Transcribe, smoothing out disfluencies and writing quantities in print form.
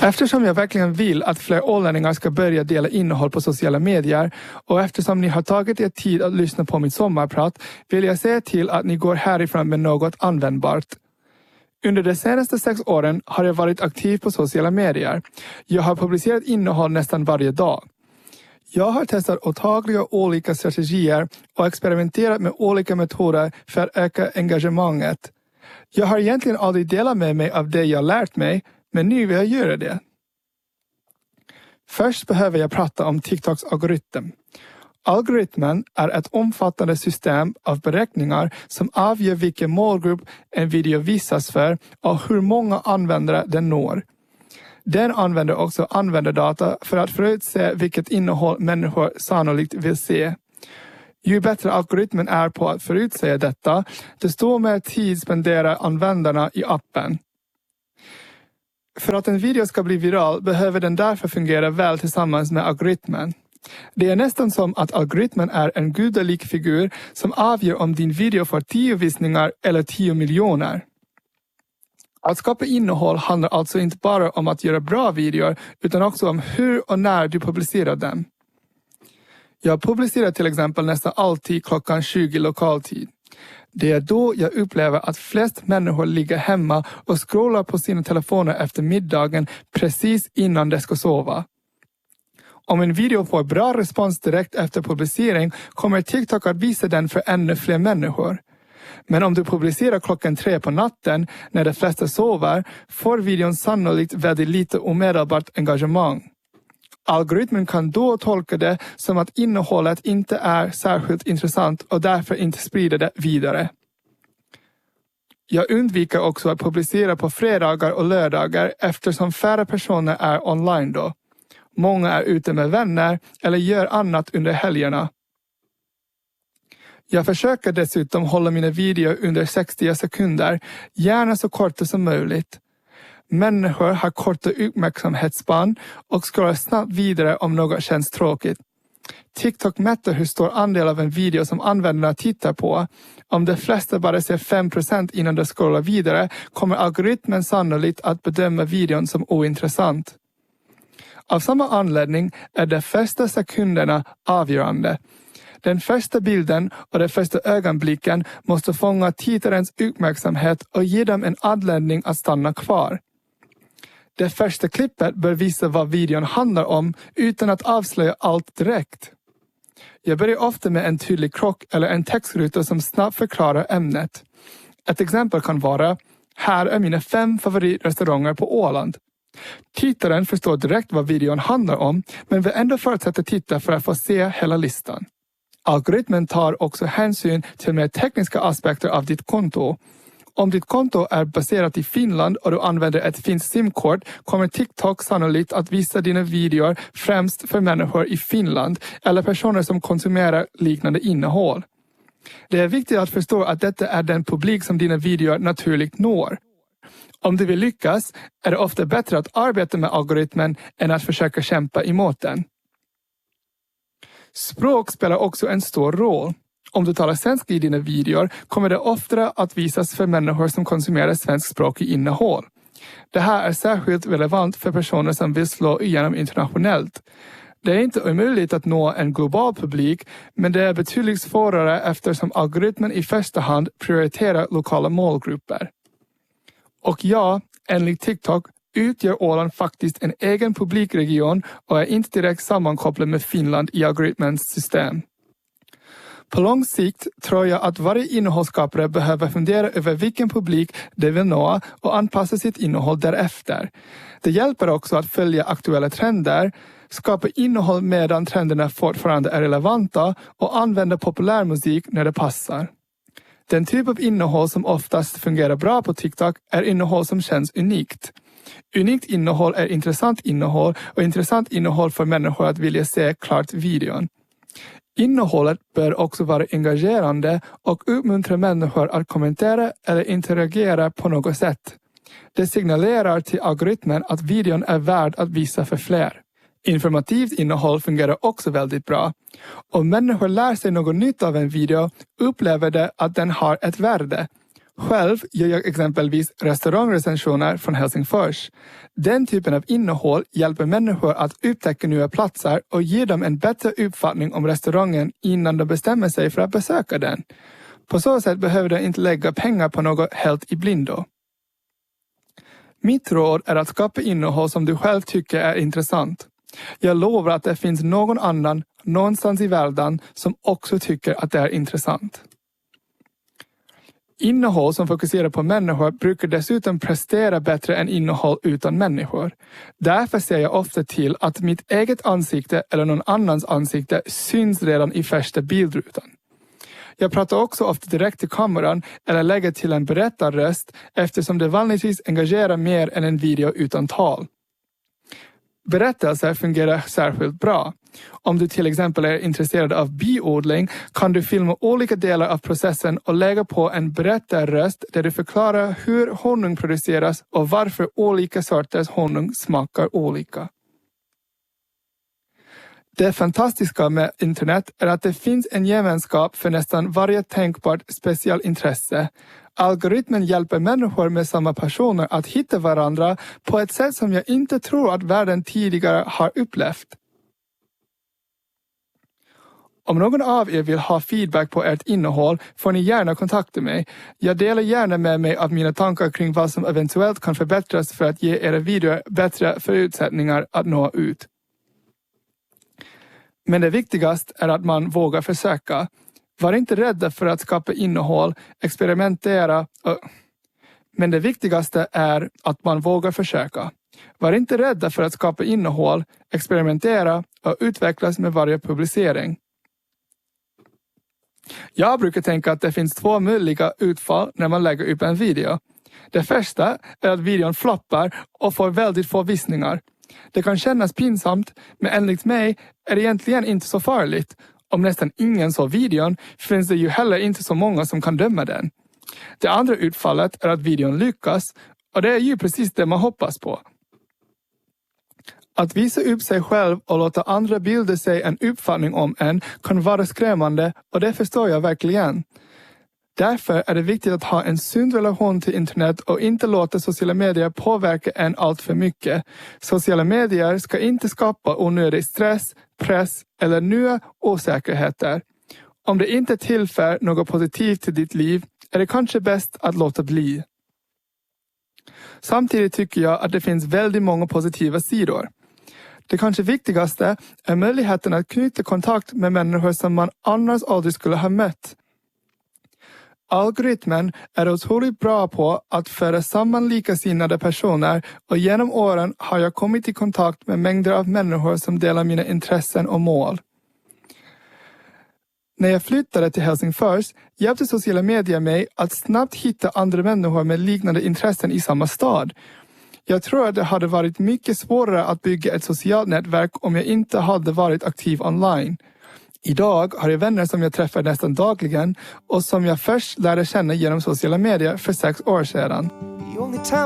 Eftersom jag verkligen vill att fler ålänningar ska börja dela innehåll på sociala medier och eftersom ni har tagit er tid att lyssna på mitt sommarprat vill jag säga till att ni går härifrån med något användbart. Under de senaste 6 åren har jag varit aktiv på sociala medier. Jag har publicerat innehåll nästan varje dag. Jag har testat otaliga olika strategier och experimenterat med olika metoder för att öka engagemanget. Jag har egentligen aldrig delat med mig av det jag lärt mig, men nu vill jag göra det. Först behöver jag prata om TikToks algoritm. Algoritmen är ett omfattande system av beräkningar som avgör vilken målgrupp en video visas för och hur många användare den når. Den använder också användardata för att förutse vilket innehåll människor sannolikt vill se. Ju bättre algoritmen är på att förutsäga detta, desto mer tid spenderar användarna i appen. För att en video ska bli viral behöver den därför fungera väl tillsammans med algoritmen. Det är nästan som att algoritmen är en gudalik figur som avgör om din video får 10 visningar eller 10 miljoner. Att skapa innehåll handlar alltså inte bara om att göra bra videor utan också om hur och när du publicerar dem. Jag publicerar till exempel nästan alltid klockan 20 lokaltid. Det är då jag upplever att flest människor ligger hemma och scrollar på sina telefoner efter middagen precis innan de ska sova. Om en video får bra respons direkt efter publicering kommer TikTok att visa den för ännu fler människor. Men om du publicerar klockan 3 på natten när de flesta sover får videon sannolikt väldigt lite omedelbart engagemang. Algoritmen kan då tolka det som att innehållet inte är särskilt intressant och därför inte sprider det vidare. Jag undviker också att publicera på fredagar och lördagar eftersom färre personer är online då. Många är ute med vänner eller gör annat under helgerna. Jag försöker dessutom hålla mina videor under 60 sekunder, gärna så korta som möjligt. Människor har korta uppmärksamhetsspann och scrollar snabbt vidare om något känns tråkigt. TikTok mäter hur stor andel av en video som användarna tittar på. Om de flesta bara ser 5% innan de scrollar vidare kommer algoritmen sannolikt att bedöma videon som ointressant. Av samma anledning är de första sekunderna avgörande. Den första bilden och den första ögonblicken måste fånga tittarens uppmärksamhet och ge dem en anledning att stanna kvar. Det första klippet bör visa vad videon handlar om utan att avslöja allt direkt. Jag börjar ofta med en tydlig krock eller en textruta som snabbt förklarar ämnet. Ett exempel kan vara: här är mina 5 favoritrestauranger på Åland. Tittaren förstår direkt vad videon handlar om men vill ändå fortsätta titta för att få se hela listan. Algoritmen tar också hänsyn till mer tekniska aspekter av ditt konto. Om ditt konto är baserat i Finland och du använder ett finskt simkort kommer TikTok sannolikt att visa dina videor främst för människor i Finland eller personer som konsumerar liknande innehåll. Det är viktigt att förstå att detta är den publik som dina videor naturligt når. Om du vill lyckas är det ofta bättre att arbeta med algoritmen än att försöka kämpa emot den. Språk spelar också en stor roll. Om du talar svenska i dina videor kommer det oftare att visas för människor som konsumerar svenskspråkig innehåll. Det här är särskilt relevant för personer som vill slå igenom internationellt. Det är inte omöjligt att nå en global publik, men det är betydligt svårare eftersom algoritmen i första hand prioriterar lokala målgrupper. Och ja, enligt TikTok utgör Åland faktiskt en egen publikregion och är inte direkt sammankopplad med Finland i algoritmens system. På lång sikt tror jag att varje innehållsskapare behöver fundera över vilken publik de vill nå och anpassa sitt innehåll därefter. Det hjälper också att följa aktuella trender, skapa innehåll medan trenderna fortfarande är relevanta och använda populärmusik när det passar. Den typ av innehåll som oftast fungerar bra på TikTok är innehåll som känns unikt. Unikt innehåll är intressant innehåll och intressant innehåll för människor att vilja se klart videon. Innehållet bör också vara engagerande och uppmuntra människor att kommentera eller interagera på något sätt. Det signalerar till algoritmen att videon är värd att visa för fler. Informativt innehåll fungerar också väldigt bra. Om människor lär sig något nytt av en video upplever de att den har ett värde. Själv gör jag exempelvis restaurangrecensioner från Helsingfors. Den typen av innehåll hjälper människor att upptäcka nya platser och ger dem en bättre uppfattning om restaurangen innan de bestämmer sig för att besöka den. På så sätt behöver de inte lägga pengar på något helt i blindo. Mitt råd är att skapa innehåll som du själv tycker är intressant. Jag lovar att det finns någon annan någonstans i världen som också tycker att det är intressant. Innehåll som fokuserar på människor brukar dessutom prestera bättre än innehåll utan människor. Därför ser jag ofta till att mitt eget ansikte eller någon annans ansikte syns redan i första bildrutan. Jag pratar också ofta direkt till kameran eller lägger till en berättarröst eftersom det vanligtvis engagerar mer än en video utan tal. Berättelser fungerar särskilt bra. Om du till exempel är intresserad av biodling kan du filma olika delar av processen och lägga på en berättarröst där du förklarar hur honung produceras och varför olika sorters honung smakar olika. Det fantastiska med internet är att det finns en gemenskap för nästan varje tänkbart specialintresse. Algoritmen hjälper människor med samma personer att hitta varandra på ett sätt som jag inte tror att världen tidigare har upplevt. Om någon av er vill ha feedback på ert innehåll får ni gärna kontakta mig. Jag delar gärna med mig av mina tankar kring vad som eventuellt kan förbättras för att ge era videor bättre förutsättningar att nå ut. Men det viktigaste är att man vågar försöka. Var inte rädda för att skapa innehåll, experimentera. Men det viktigaste är att man vågar försöka. Var inte rädda för att skapa innehåll, experimentera och utvecklas med varje publicering. Jag brukar tänka att det finns 2 möjliga utfall när man lägger upp en video. Det första är att videon floppar och får väldigt få visningar. Det kan kännas pinsamt, men enligt mig är det egentligen inte så farligt. Om nästan ingen såg videon finns det ju heller inte så många som kan döma den. Det andra utfallet är att videon lyckas och det är ju precis det man hoppas på. Att visa upp sig själv och låta andra bilda sig en uppfattning om en kan vara skrämmande och det förstår jag verkligen. Därför är det viktigt att ha en sund relation till internet och inte låta sociala medier påverka en allt för mycket. Sociala medier ska inte skapa onödig stress, press eller nya osäkerheter. Om det inte tillför något positivt till ditt liv är det kanske bäst att låta bli. Samtidigt tycker jag att det finns väldigt många positiva sidor. Det kanske viktigaste är möjligheten att knyta kontakt med människor som man annars aldrig skulle ha mött. Algoritmen är otroligt bra på att föra samman likasinnade personer och genom åren har jag kommit i kontakt med mängder av människor som delar mina intressen och mål. När jag flyttade till Helsingfors hjälpte sociala medier mig att snabbt hitta andra människor med liknande intressen i samma stad. Jag tror att det hade varit mycket svårare att bygga ett socialt nätverk om jag inte hade varit aktiv online. Idag har jag vänner som jag träffar nästan dagligen och som jag först lärde känna genom sociala medier för 6 år sedan.